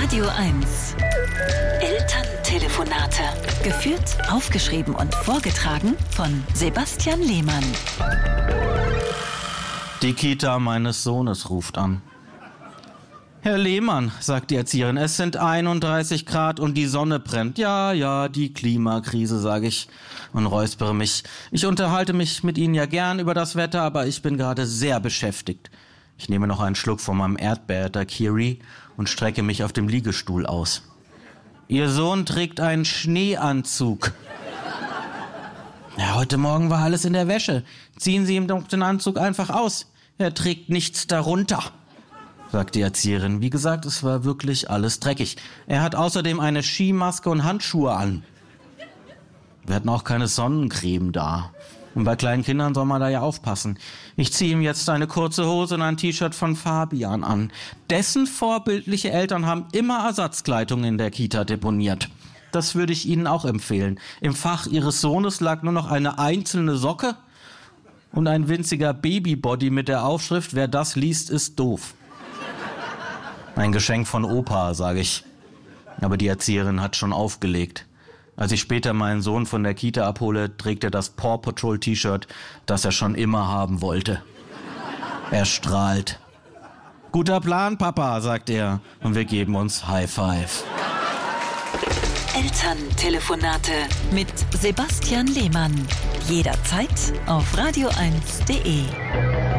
Radio 1. Elterntelefonate. Geführt, aufgeschrieben und vorgetragen von Sebastian Lehmann. Die Kita meines Sohnes ruft an. Herr Lehmann, sagt die Erzieherin, es sind 31 Grad und die Sonne brennt. Ja, die Klimakrise, sage ich und räuspere mich. Ich unterhalte mich mit Ihnen ja gern über das Wetter, aber ich bin gerade sehr beschäftigt. Ich nehme noch einen Schluck von meinem Erdbeer-Daiquiri und strecke mich auf dem Liegestuhl aus. Ihr Sohn trägt einen Schneeanzug. Ja, heute Morgen war alles in der Wäsche. Ziehen Sie ihm doch den Anzug einfach aus. Er trägt nichts darunter, sagt die Erzieherin. Wie gesagt, es war wirklich alles dreckig. Er hat außerdem eine Skimaske und Handschuhe an. Wir hatten auch keine Sonnencreme da. Und bei kleinen Kindern soll man da ja aufpassen. Ich ziehe ihm jetzt eine kurze Hose und ein T-Shirt von Fabian an. Dessen vorbildliche Eltern haben immer Ersatzkleidung in der Kita deponiert. Das würde ich Ihnen auch empfehlen. Im Fach Ihres Sohnes lag nur noch eine einzelne Socke und ein winziger Babybody mit der Aufschrift, wer das liest, ist doof. Ein Geschenk von Opa, sage ich. Aber die Erzieherin hat schon aufgelegt. Als ich später meinen Sohn von der Kita abhole, trägt er das Paw Patrol T-Shirt, das er schon immer haben wollte. Er strahlt. Guter Plan, Papa, sagt er. Und wir geben uns High Five. Elterntelefonate mit Sebastian Lehmann. Jederzeit auf radio1.de.